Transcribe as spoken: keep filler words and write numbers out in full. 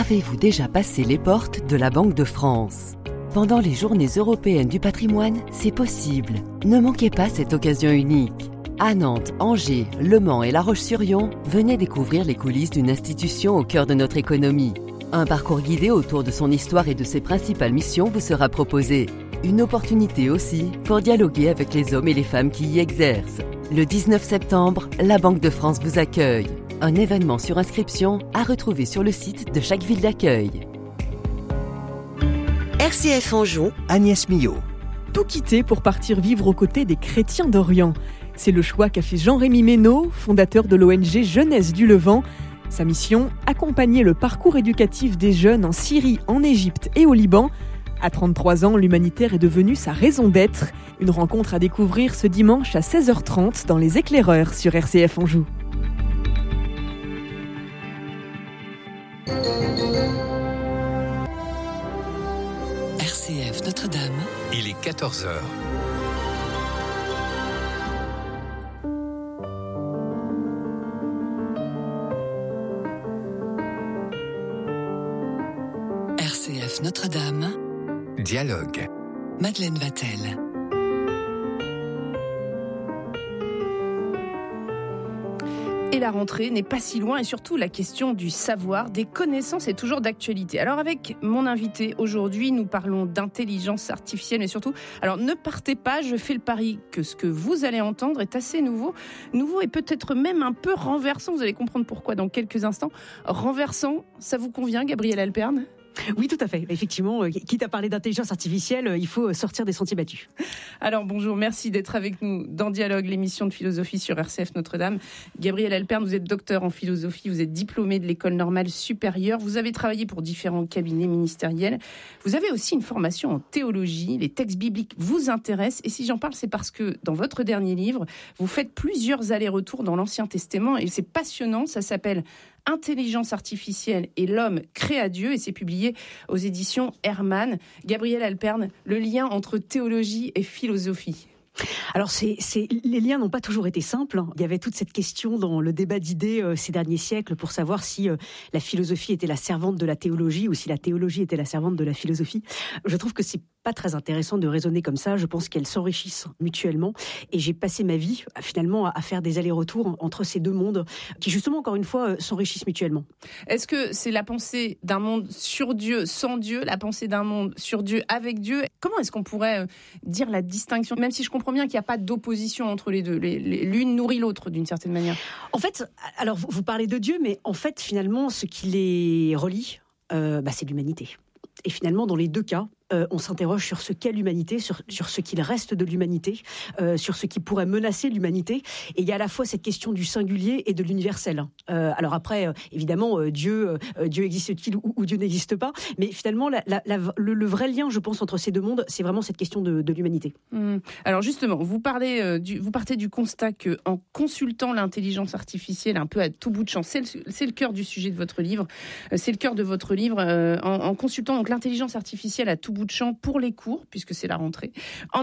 Avez-vous déjà passé les portes de la Banque de France ? Pendant les Journées européennes du patrimoine, c'est possible. Ne manquez pas cette occasion unique. À Nantes, Angers, Le Mans et La Roche-sur-Yon, venez découvrir les coulisses d'une institution au cœur de notre économie. Un parcours guidé autour de son histoire et de ses principales missions vous sera proposé. Une opportunité aussi pour dialoguer avec les hommes et les femmes qui y exercent. Le dix-neuf septembre, la Banque de France vous accueille. Un événement sur inscription à retrouver sur le site de chaque ville d'accueil. R C F Anjou, Agnès Millot. Tout quitter pour partir vivre aux côtés des chrétiens d'Orient. C'est le choix qu'a fait Jean-Rémy Ménaud, fondateur de l'O N G Jeunesse du Levant. Sa mission, accompagner le parcours éducatif des jeunes en Syrie, en Égypte et au Liban. À trente-trois ans, l'humanitaire est devenu sa raison d'être. Une rencontre à découvrir ce dimanche à seize heures trente dans Les Éclaireurs sur R C F Anjou. R C F Notre-Dame. Il est quatorze heures. R C F Notre-Dame. Dialogue. Madeleine Vatel. Et la rentrée n'est pas si loin et surtout la question du savoir, des connaissances est toujours d'actualité. Alors avec mon invité aujourd'hui, nous parlons d'intelligence artificielle mais surtout, alors ne partez pas, je fais le pari que ce que vous allez entendre est assez nouveau, nouveau et peut-être même un peu renversant, vous allez comprendre pourquoi dans quelques instants. Renversant, ça vous convient Gabrielle Alperne ? Oui, tout à fait. Effectivement, euh, quitte à parler d'intelligence artificielle, euh, il faut sortir des sentiers battus. Alors bonjour, merci d'être avec nous dans Dialogue, l'émission de philosophie sur R C F Notre-Dame. Gabrielle Alperne, vous êtes docteur en philosophie, vous êtes diplômée de l'École normale supérieure, vous avez travaillé pour différents cabinets ministériels. Vous avez aussi une formation en théologie, les textes bibliques vous intéressent. Et si j'en parle, c'est parce que dans votre dernier livre, vous faites plusieurs allers-retours dans l'Ancien Testament et c'est passionnant, ça s'appelle Intelligence artificielle et l'homme créa Dieu et c'est publié aux éditions Hermann. Gabrielle Alperne, le lien entre théologie et philosophie. Alors, c'est, c'est, les liens n'ont pas toujours été simples. Il y avait toute cette question dans le débat d'idées euh, ces derniers siècles pour savoir si euh, la philosophie était la servante de la théologie ou si la théologie était la servante de la philosophie. Je trouve que c'est pas très intéressant de raisonner comme ça. Je pense qu'elles s'enrichissent mutuellement. Et j'ai passé ma vie, finalement, à faire des allers-retours entre ces deux mondes qui, justement, encore une fois, s'enrichissent mutuellement. Est-ce que c'est la pensée d'un monde sur Dieu, sans Dieu, la pensée d'un monde sur Dieu, avec Dieu ? Comment est-ce qu'on pourrait dire la distinction ? Même si je comprends bien qu'il n'y a pas d'opposition entre les deux. Les, les, l'une nourrit l'autre, d'une certaine manière. En fait, alors, vous, vous parlez de Dieu, mais en fait, finalement, ce qui les relie, euh, bah, c'est l'humanité. Et finalement, dans les deux cas, euh, on s'interroge sur ce qu'est l'humanité, sur, sur ce qu'il reste de l'humanité, euh, sur ce qui pourrait menacer l'humanité. Et il y a à la fois cette question du singulier et de l'universel. Euh, alors après, euh, évidemment, euh, Dieu, euh, Dieu existe-t-il ou, ou Dieu n'existe pas ? Mais finalement, la, la, la, le, le vrai lien, je pense, entre ces deux mondes, c'est vraiment cette question de, de l'humanité. Mmh. Alors justement, vous, parlez, euh, du, vous partez du constat qu'en consultant l'intelligence artificielle un peu à tout bout de champ, c'est le, c'est le cœur du sujet de votre livre, euh, c'est le cœur de votre livre, euh, en, en consultant donc, l'intelligence artificielle à tout bout de champ pour les cours, puisque c'est la rentrée, en